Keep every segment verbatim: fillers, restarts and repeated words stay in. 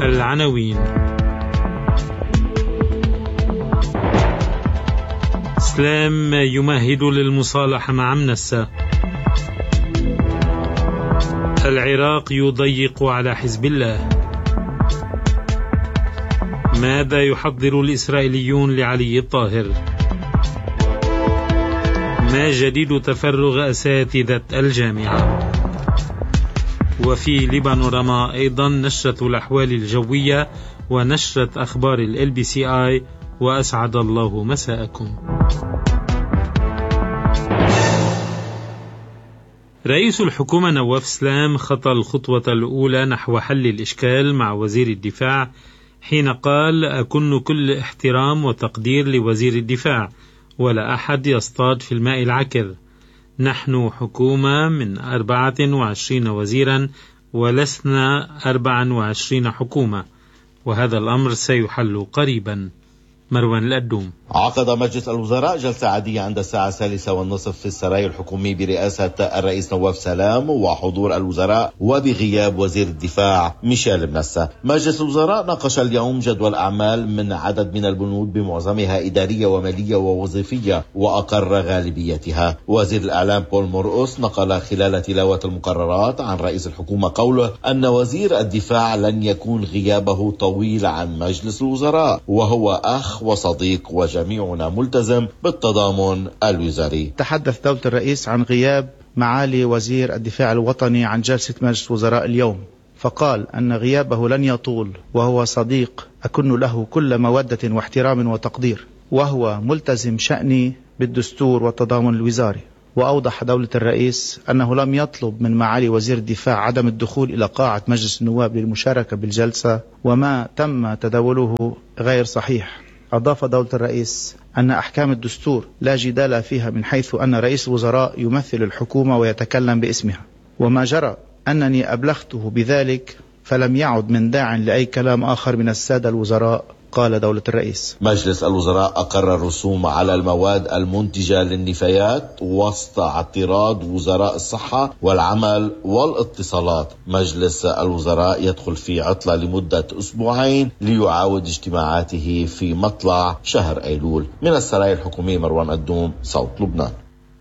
العناوين. إسلام يمهد للمصالحة مع منسى. العراق يضيق على حزب الله. ماذا يحضر الإسرائيليون لعلي الطاهر؟ ما جديد تفرغ أساتذة الجامعة؟ وفي لبنان أيضا نشرة الأحوال الجوية ونشرة أخبار ال بي سي آي. وأسعد الله مساءكم. رئيس الحكومة نواف سلام خطى الخطوة الأولى نحو حل الإشكال مع وزير الدفاع حين قال: أكن كل احترام وتقدير لوزير الدفاع، ولا أحد يصطاد في الماء العكر. نحن حكومة من أربعة وعشرين وزيرا ولسنا أربعة وعشرين حكومة، وهذا الأمر سيحل قريبا. مروان الأدوم. عقد مجلس الوزراء جلسة عادية عند الساعة الثالثة والنصف في السراي الحكومي برئاسة الرئيس نواف سلام وحضور الوزراء وبغياب وزير الدفاع ميشيل منسى. مجلس الوزراء ناقش اليوم جدول أعمال من عدد من البنود بمعظمها إدارية ومالية ووظيفية وأقر غالبيتها. وزير الإعلام بول مرقص نقل خلال تلاوة المقررات عن رئيس الحكومة قوله أن وزير الدفاع لن يكون غيابه طويل عن مجلس الوزراء، وهو أخ وصديق وجميعنا ملتزم بالتضامن الوزاري. تحدث دولة الرئيس عن غياب معالي وزير الدفاع الوطني عن جلسة مجلس وزراء اليوم، فقال أن غيابه لن يطول، وهو صديق أكن له كل مودة واحترام وتقدير، وهو ملتزم شأني بالدستور والتضامن الوزاري. وأوضح دولة الرئيس أنه لم يطلب من معالي وزير الدفاع عدم الدخول إلى قاعة مجلس النواب للمشاركة بالجلسة، وما تم تداوله غير صحيح. أضاف دولة الرئيس أن أحكام الدستور لا جدال فيها، من حيث أن رئيس الوزراء يمثل الحكومة ويتكلم باسمها، وما جرى أنني أبلغته بذلك، فلم يعد من داع لأي كلام آخر من السادة الوزراء، قال دولة الرئيس. مجلس الوزراء أقر الرسوم على المواد المنتجة للنفايات وسط اعتراض وزراء الصحة والعمل والاتصالات. مجلس الوزراء يدخل في عطلة لمدة أسبوعين ليعاود اجتماعاته في مطلع شهر أيلول. من السراي الحكومي مروان الدوم، صوت لبنان.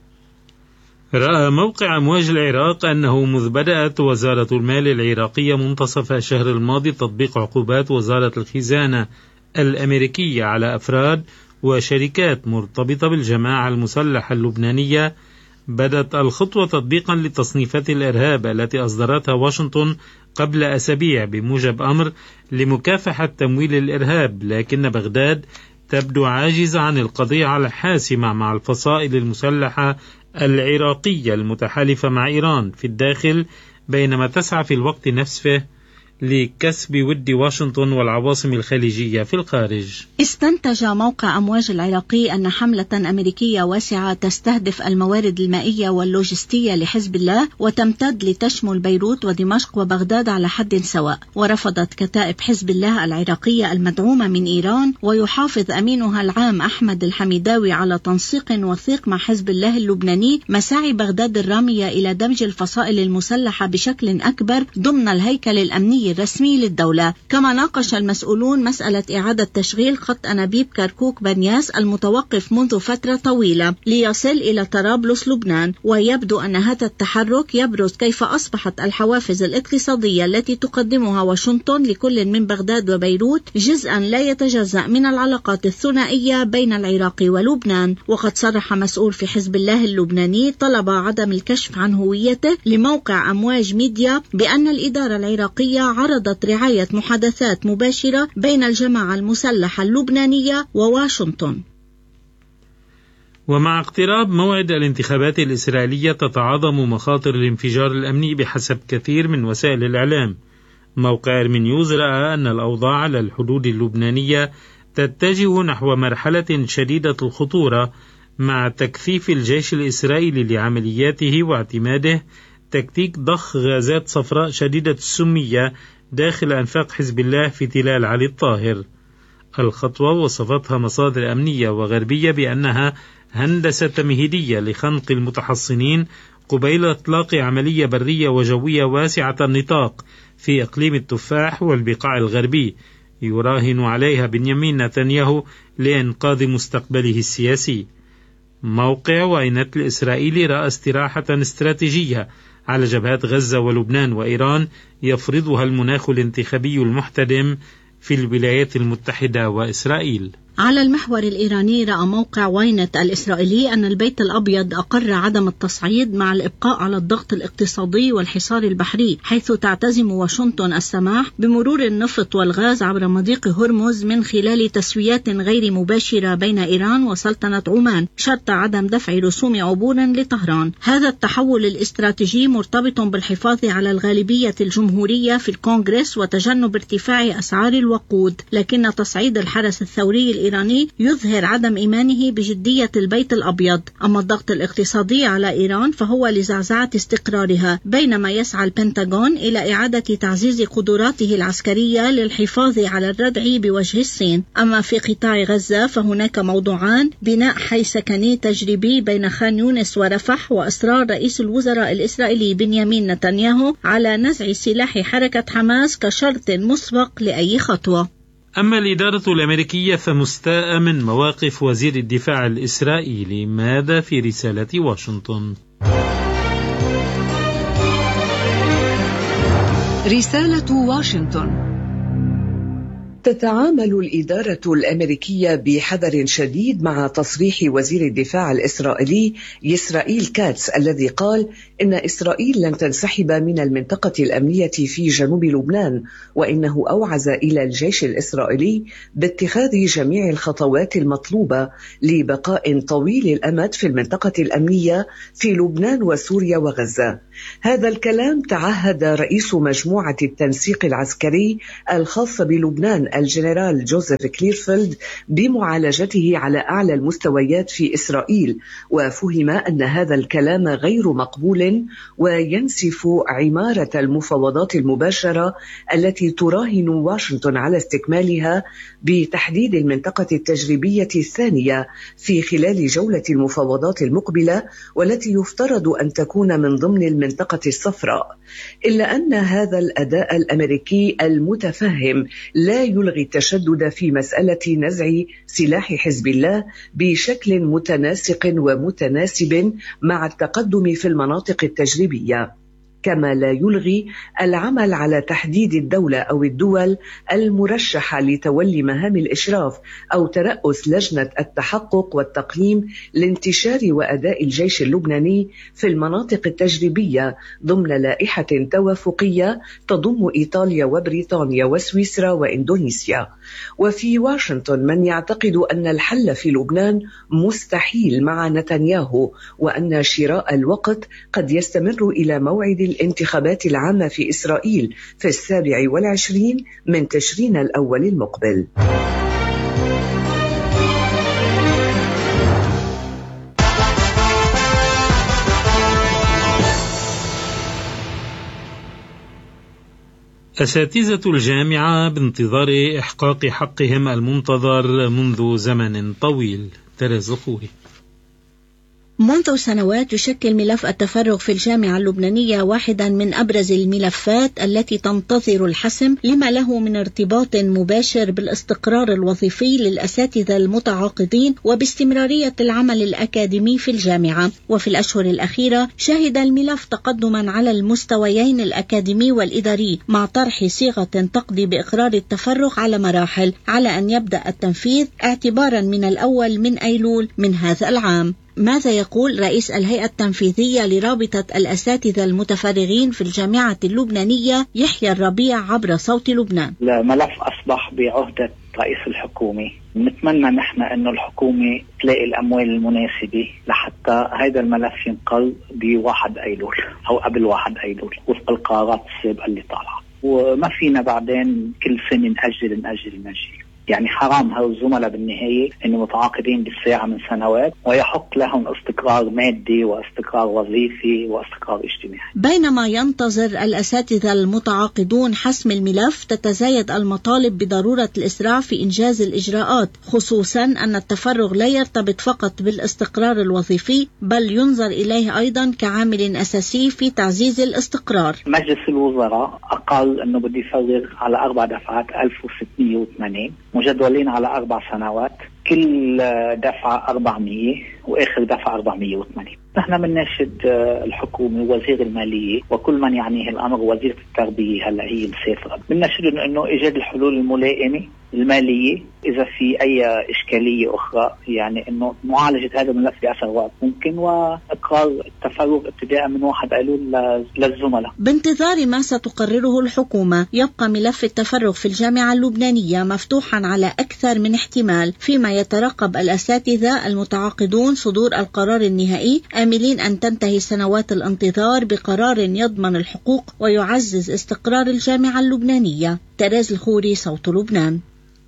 رأى موقع أمواج العراق أنه منذ بدأت وزارة المال العراقية منتصف الشهر الماضي تطبيق عقوبات وزارة الخزانة الأمريكية على أفراد وشركات مرتبطة بالجماعة المسلحة اللبنانية، بدأت الخطوة تطبيقا لتصنيفات الإرهاب التي أصدرتها واشنطن قبل أسابيع بموجب أمر لمكافحة تمويل الإرهاب، لكن بغداد تبدو عاجزة عن القضية على حاسمة مع الفصائل المسلحة العراقية المتحالفة مع إيران في الداخل، بينما تسعى في الوقت نفسه لكسب ود واشنطن والعواصم الخليجية في الخارج. استنتج موقع أمواج العراقي أن حملة أمريكية واسعة تستهدف الموارد المائية واللوجستية لحزب الله وتمتد لتشمل بيروت ودمشق وبغداد على حد سواء. ورفضت كتائب حزب الله العراقية المدعومة من إيران ويحافظ أمينها العام أحمد الحميداوي على تنسيق وثيق مع حزب الله اللبناني مساعي بغداد الرامية إلى دمج الفصائل المسلحة بشكل أكبر ضمن الهيكل الأمني الرسمي للدولة. كما ناقش المسؤولون مسألة إعادة تشغيل خط أنابيب كركوك بنياس المتوقف منذ فترة طويلة ليصل إلى طرابلس لبنان. ويبدو أن هذا التحرك يبرز كيف أصبحت الحوافز الاقتصادية التي تقدمها واشنطن لكل من بغداد وبيروت جزءا لا يتجزأ من العلاقات الثنائية بين العراق ولبنان. وقد صرح مسؤول في حزب الله اللبناني طلب عدم الكشف عن هويته لموقع أمواج ميديا بأن الإدارة العراقية عرضت رعاية محادثات مباشرة بين الجماعة المسلحة اللبنانية وواشنطن. ومع اقتراب موعد الانتخابات الإسرائيلية تتعاظم مخاطر الانفجار الأمني بحسب كثير من وسائل الإعلام. موقع إرمينيوز رأى أن الأوضاع على الحدود اللبنانية تتجه نحو مرحلة شديدة الخطورة مع تكثيف الجيش الإسرائيلي لعملياته واعتماده تكتيك ضخ غازات صفراء شديدة السمية داخل أنفاق حزب الله في تلال علي الطاهر. الخطوة وصفتها مصادر أمنية وغربية بأنها هندسة تمهيدية لخنق المتحصنين قبيل إطلاق عملية برية وجوية واسعة النطاق في إقليم التفاح والبقاع الغربي يراهن عليها بنيامين نتنياهو لإنقاذ مستقبله السياسي. موقع واينت الإسرائيلي رأى استراحة استراتيجية على جبهات غزة ولبنان وإيران يفرضها المناخ الانتخابي المحتدم في الولايات المتحدة وإسرائيل. على المحور الإيراني رأى موقع واينت الإسرائيلي أن البيت الأبيض أقر عدم التصعيد مع الإبقاء على الضغط الاقتصادي والحصار البحري، حيث تعتزم واشنطن السماح بمرور النفط والغاز عبر مضيق هرمز من خلال تسويات غير مباشرة بين إيران وسلطنة عمان، شرط عدم دفع رسوم عبور لطهران. هذا التحول الاستراتيجي مرتبط بالحفاظ على الغالبية الجمهورية في الكونغرس وتجنب ارتفاع أسعار الوقود، لكن تصعيد الحرس الثوري الإيراني يظهر عدم إيمانه بجدية البيت الأبيض. أما الضغط الاقتصادي على إيران فهو لزعزعة استقرارها، بينما يسعى البنتاغون إلى إعادة تعزيز قدراته العسكرية للحفاظ على الردع بوجه الصين. أما في قطاع غزة فهناك موضوعان: بناء حي سكني تجريبي بين خان يونس ورفح، وإصرار رئيس الوزراء الإسرائيلي بنيامين نتنياهو على نزع سلاح حركة حماس كشرط مسبق لأي خطوة. أما الإدارة الأمريكية فمستاءة من مواقف وزير الدفاع الإسرائيلي. ماذا في رسالة واشنطن؟ رسالة واشنطن: تتعامل الإدارة الأمريكية بحذر شديد مع تصريح وزير الدفاع الإسرائيلي إسرائيل كاتس الذي قال إن إسرائيل لن تنسحب من المنطقة الأمنية في جنوب لبنان، وإنه أوعز إلى الجيش الإسرائيلي باتخاذ جميع الخطوات المطلوبة لبقاء طويل الأمد في المنطقة الأمنية في لبنان وسوريا وغزة. هذا الكلام تعهد رئيس مجموعة التنسيق العسكري الخاصة بلبنان الجنرال جوزيف كليرفيلد بمعالجته على أعلى المستويات في إسرائيل، وفهم أن هذا الكلام غير مقبول وينسف عمارة المفاوضات المباشرة التي تراهن واشنطن على استكمالها بتحديد المنطقة التجريبية الثانية في خلال جولة المفاوضات المقبلة، والتي يفترض أن تكون من ضمن المنطقة الصفراء. إلا أن هذا الأداء الأمريكي المتفهم لا يلغي التشدد في مسألة نزع سلاح حزب الله بشكل متناسق ومتناسب مع التقدم في المناطق التجريبية، كما لا يلغي العمل على تحديد الدولة أو الدول المرشحة لتولي مهام الإشراف أو ترأس لجنة التحقق والتقييم لانتشار وأداء الجيش اللبناني في المناطق التجريبية ضمن لائحة توافقية تضم إيطاليا وبريطانيا وسويسرا وإندونيسيا. وفي واشنطن من يعتقد أن الحل في لبنان مستحيل مع نتنياهو، وأن شراء الوقت قد يستمر إلى موعد الانتخابات العامة في إسرائيل في السابع والعشرين من تشرين الأول المقبل. أساتذة الجامعة بانتظار إحقاق حقهم المنتظر منذ زمن طويل. ترى خوي. منذ سنوات يشكل ملف التفرغ في الجامعة اللبنانية واحدا من أبرز الملفات التي تنتظر الحسم، لما له من ارتباط مباشر بالاستقرار الوظيفي للأساتذة المتعاقدين وباستمرارية العمل الأكاديمي في الجامعة. وفي الأشهر الأخيرة شهد الملف تقدما على المستويين الأكاديمي والإداري، مع طرح صيغة تقضي بإقرار التفرغ على مراحل، على أن يبدأ التنفيذ اعتبارا من الأول من أيلول من هذا العام. ماذا يقول رئيس الهيئة التنفيذية لرابطة الأساتذة المتفرغين في الجامعة اللبنانية يحيى الربيع عبر صوت لبنان؟ الملف أصبح بعهدة رئيس الحكومة. نتمنى نحن أنه الحكومة تلاقي الأموال المناسبة لحتى هذا الملف ينقل بواحد أيلول أو قبل واحد أيلول وفق القرارات السابقة اللي طالعة، وما فينا بعدين كل سنة نأجل نأجل نأجل. يعني حرام هؤلاء الزملاء بالنهاية إنه متعاقدين بالساعة من سنوات ويحق لهم استقرار مادي واستقرار وظيفي واستقرار اجتماعي. بينما ينتظر الأساتذة المتعاقدون حسم الملف، تتزايد المطالب بضرورة الإسراع في إنجاز الإجراءات، خصوصا أن التفرغ لا يرتبط فقط بالاستقرار الوظيفي بل ينظر إليه أيضا كعامل أساسي في تعزيز الاستقرار. مجلس الوزراء أقل أنه بده يفرغ على أربع دفعات ألف وستمائة وثمانين مجدولين على أربع سنوات، كل دفعة أربعمائة وآخر دفعة أربعمائة وثمانين. نحن بنناشد الحكومة ووزير المالية وكل من يعنيه الأمر، وزيرة التربية هلا هي مسافرة، بنناشد إنه إيجاد الحلول الملائمة المالية إذا في أي إشكالية أخرى، يعني إنه معالجة هذا الملف بأسرع وقت ممكن، وإقرار التفرغ ابتداء من واحد أيلول للزملاء. بانتظار ما ستقرره الحكومة، يبقى ملف التفرغ في الجامعة اللبنانية مفتوحا على أكثر من احتمال، فيما يترقب الأساتذة المتعاقدون صدور القرار النهائي، آملين أن تنتهي سنوات الانتظار بقرار يضمن الحقوق ويعزز استقرار الجامعة اللبنانية. تراز الخوري، صوت لبنان.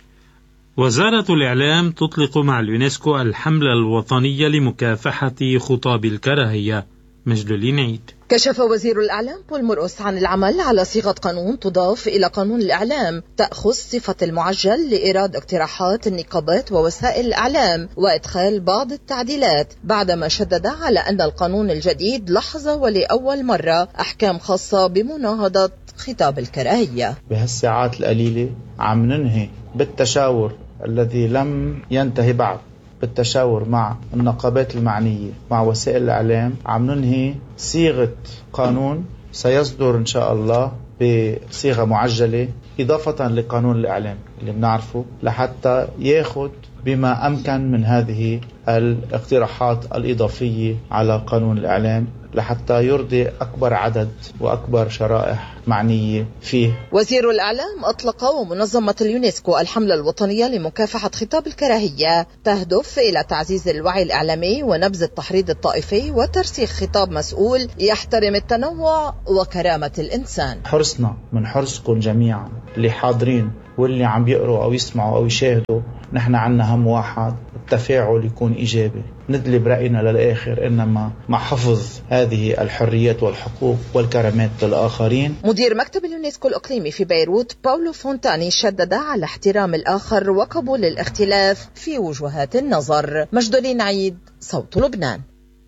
وزارة الإعلام تطلق مع اليونسكو الحملة الوطنية لمكافحة خطاب الكراهية. مجدولين عيد. كشف وزير الإعلام بول مرقص عن العمل على صيغة قانون تضاف إلى قانون الإعلام تأخذ صفة المعجل لإيراد اقتراحات النقابات ووسائل الإعلام وإدخال بعض التعديلات، بعدما شدد على أن القانون الجديد لحظة ولأول مرة أحكام خاصة بمناهضة خطاب الكراهية. بهالساعات القليلة عم ننهي بالتشاور الذي لم ينتهي بعد، بالتشاور مع النقابات المعنية مع وسائل الإعلام، عم ننهي صيغة قانون سيصدر إن شاء الله بصيغة معجلة إضافة لقانون الإعلام اللي بنعرفه، لحتى ياخد بما أمكن من هذه الاقتراحات الإضافية على قانون الإعلام، لحتى يرضي أكبر عدد وأكبر شرائح معنية فيه. وزير الإعلام أطلق ومنظمة اليونسكو الحملة الوطنية لمكافحة خطاب الكراهية، تهدف إلى تعزيز الوعي الإعلامي ونبذ التحريض الطائفي وترسيخ خطاب مسؤول يحترم التنوع وكرامة الإنسان. حرصنا من حرصكم جميعا اللي حاضرين واللي عم بيقروا أو يسمعوا أو يشاهدوا، نحن عنا هم واحد، التفاعل يكون إيجابي، ندلب رأينا للآخر، إنما مع حفظ هذه الحريات والحقوق والكرامات للآخرين. مدير مكتب اليونسكو الإقليمي في بيروت باولو فونتاني شدد على احترام الآخر وقبول الاختلاف في وجهات النظر. مجدولين عيد، صوت لبنان.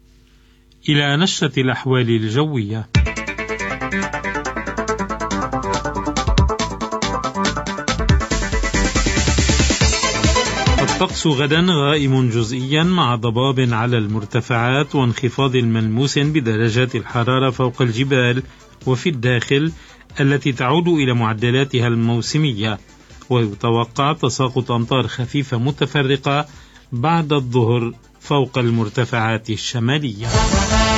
إلى نشرة الأحوال الجوية. الطقس غدا غائم جزئيا مع ضباب على المرتفعات وانخفاض ملموس بدرجات الحرارة فوق الجبال وفي الداخل التي تعود إلى معدلاتها الموسمية، ويتوقع تساقط أمطار خفيفة متفرقة بعد الظهر فوق المرتفعات الشمالية.